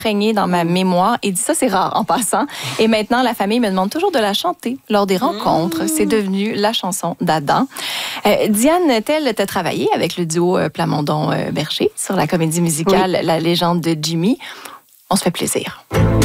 imprégné dans ma mémoire. Et dit ça, c'est rare en passant. Et maintenant, la famille me demande toujours de la chanter lors des rencontres. C'est devenu la chanson d'Adam. Diane Tell, tu as travaillé avec le duo Plamondon-Berger sur la comédie musicale La légende de Jimmy. On se fait plaisir.